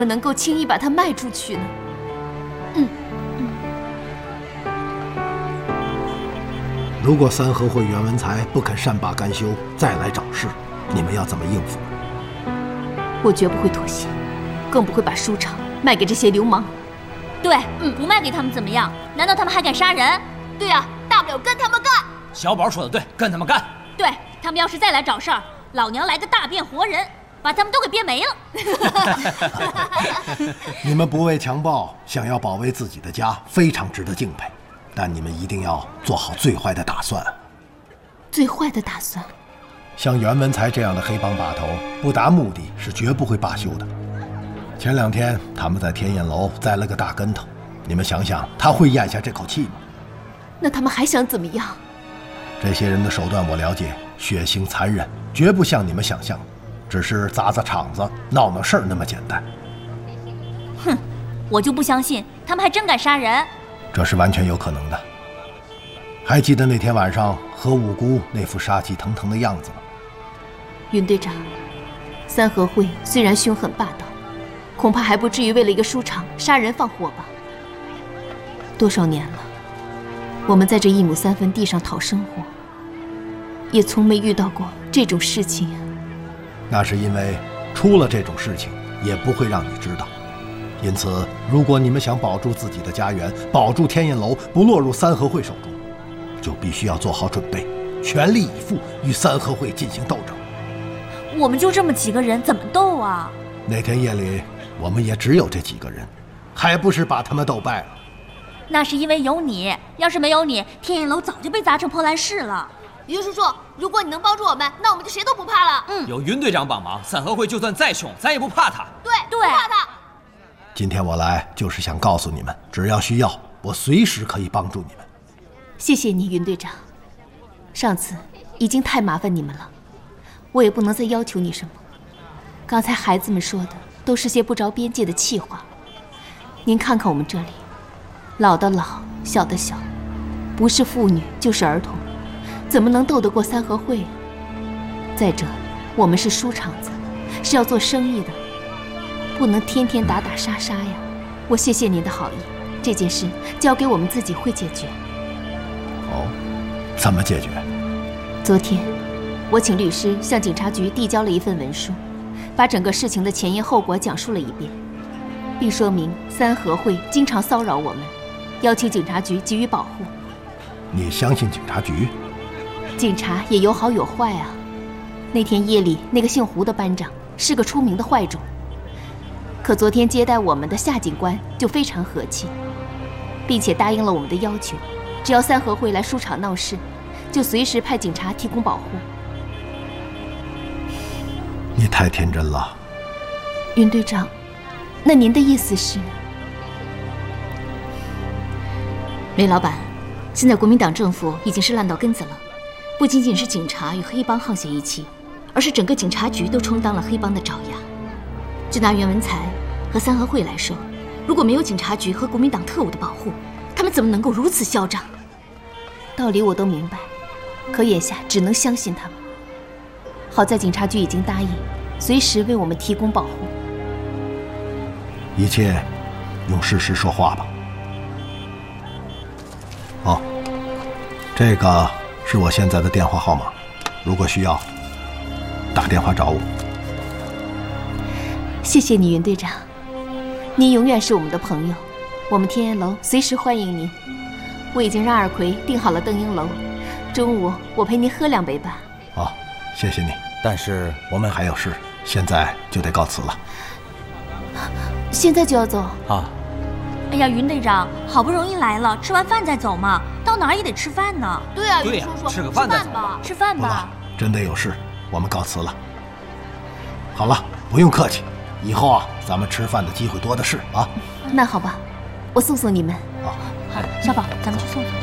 能够轻易把它卖出去呢？ 如果三合会袁文才不肯善罢甘休，再来找事，你们要怎么应付？ 我绝不会妥协，更不会把书场卖给这些流氓。 对，不卖给他们怎么样？难道他们还敢杀人？ 对呀，大不了跟他们干。 小宝说的对，跟他们干。 对，他们要是再来找事儿，老娘来个大变活人，把他们都给变没了。 你们不畏强暴，想要保卫自己的家，非常值得敬佩。但你们一定要做好最坏的打算。 最坏的打算？ 像袁文才这样的黑帮把头，不达目的是绝不会罢休的。前2天他们在天燕楼栽了个大跟头，你们想想，他会咽下这口气吗？ 那他们还想怎么样？ 这些人的手段我了解，血腥残忍，绝不像你们想象，只是砸砸场子、闹闹事儿那么简单。 哼，我就不相信他们还真敢杀人。 这是完全有可能的。还记得那天晚上何五姑那副杀气腾腾的样子吗？ 云队长，三合会虽然凶狠霸道，恐怕还不至于为了一个书场杀人放火吧？多少年了，我们在这1亩3分地上讨生活，也从没遇到过这种事情呀。 那是因为出了这种事情，也不会让你知道。因此，如果你们想保住自己的家园，保住天燕楼不落入三合会手中，就必须要做好准备，全力以赴与三合会进行斗争。 我们就这么几个人，怎么斗啊？ 那天夜里，我们也只有这几个人，还不是把他们斗败了？ 那是因为有你，要是没有你，天燕楼早就被砸成破烂市了。 于叔叔，如果你能帮助我们，那我们就谁都不怕了。 有云队长帮忙，三合会就算再凶，咱也不怕他。 对，不怕他。 今天我来就是想告诉你们，只要需要，我随时可以帮助你们。 谢谢你，云队长。上次已经太麻烦你们了，我也不能再要求你什么。刚才孩子们说的都是些不着边际的气话。您看看我们这里，老的老，小的小，不是妇女就是儿童，怎么能斗得过三合会？再者，我们是书场子，是要做生意的，不能天天打打杀杀呀。我谢谢您的好意，这件事交给我们自己会解决。 哦，怎么解决？ 昨天，我请律师向警察局递交了一份文书，把整个事情的前因后果讲述了一遍，并说明三合会经常骚扰我们，要求警察局给予保护。 你相信警察局？ 警察也有好有坏啊。那天夜里，那个姓胡的班长是个出名的坏种，可昨天接待我们的夏警官就非常和气，并且答应了我们的要求，只要三合会来书场闹事，就随时派警察提供保护。 你太天真了。 云队长，那您的意思是？ 雷老板，现在国民党政府已经是烂到根子了，不仅仅是警察与黑帮沆瀣一气，而是整个警察局都充当了黑帮的爪牙。就拿袁文才和三合会来说，如果没有警察局和国民党特务的保护，他们怎么能够如此嚣张？ 道理我都明白，可眼下只能相信他们。好在警察局已经答应，随时为我们提供保护。 一切用事实说话吧。哦，这个是我现在的电话号码，如果需要，打电话找我。 谢谢你，云队长，您永远是我们的朋友，我们天燕楼随时欢迎您。我已经让二奎订好了邓英楼，中午我陪您喝2杯吧。 好，谢谢你。 但是我们还有事，现在就得告辞了。 现在就要走啊？ 哎呀，云队长，好不容易来了，吃完饭再走嘛，到哪儿也得吃饭呢。 对啊， 对呀，吃个饭再走吧。 吃饭吧。 真的有事，我们告辞了。好了，不用客气，以后啊，咱们吃饭的机会多的是啊。 那好吧，我送送你们。 好， 小宝，咱们去送送。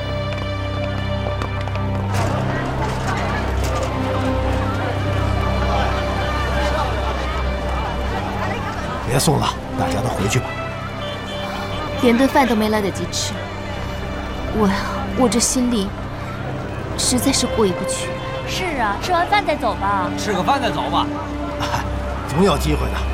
别送了，大家都回去吧。 连顿饭都没来得及吃，我这心里实在是过意不去。 是啊，吃完饭再走吧。 吃个饭再走吧。 总有机会的。